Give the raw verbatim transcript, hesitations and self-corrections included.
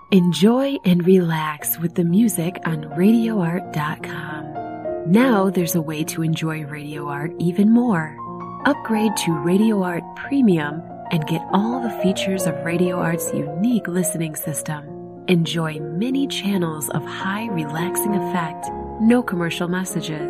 Enjoy and relax with the music on radio art dot com. Now there's a way to enjoy Radio Art even more. Upgrade to Radio Art Premium and get all the features of Radio Art's unique listening system. Enjoy many channels of high relaxing effect, no commercial messages,